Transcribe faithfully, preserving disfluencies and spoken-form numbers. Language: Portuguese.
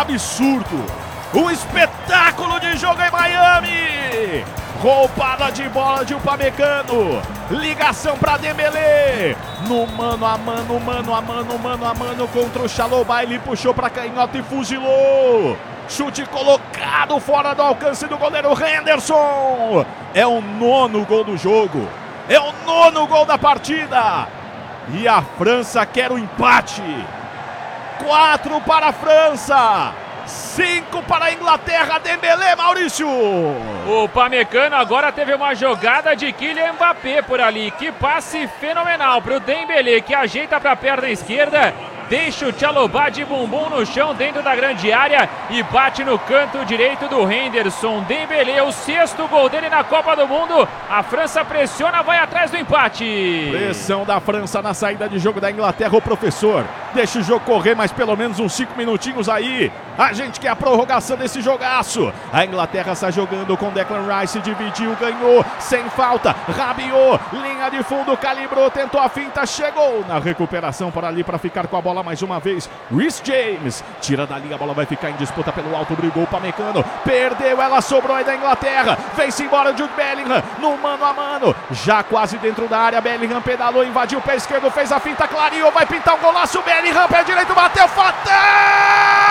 absurdo. Um espetáculo de jogo em Miami. Roubada de bola de Upamecano. Ligação para Dembélé. No mano a mano, mano a mano, mano a mano contra o Chalobah. Ele puxou para canhota e fuzilou. Chute colocado fora do alcance do goleiro Henderson. É o nono gol do jogo. É o nono gol da partida. E a França quer o empate. Quatro para a França. Cinco para a Inglaterra. Dembélé, Maurício. O Upamecano agora teve uma jogada de Kylian Mbappé por ali. Que passe fenomenal para o Dembélé, que ajeita para a perna esquerda. Deixa o Chalobah de bumbum no chão dentro da grande área e bate no canto direito do Henderson. Dembélé, o sexto gol dele na Copa do Mundo. A França pressiona, vai atrás do empate. Pressão da França na saída de jogo da Inglaterra. O professor deixa o jogo correr mais pelo menos uns cinco minutinhos aí. A gente quer a prorrogação desse jogaço. A Inglaterra está jogando com Declan Rice, dividiu, ganhou, sem falta. Rabiot, linha de fundo, calibrou, tentou a finta, chegou na recuperação para ali para ficar com a bola mais uma vez. Reece James tira dali, a bola vai ficar em disputa pelo alto, brigou para Upamecano, perdeu, ela sobrou aí da Inglaterra. Vem-se embora Jude Bellingham no mano a mano, já quase dentro da área. Bellingham pedalou, invadiu o pé esquerdo, fez a finta, clareou, vai pintar um golaço. Bellingham, pé direito, bateu, fatal!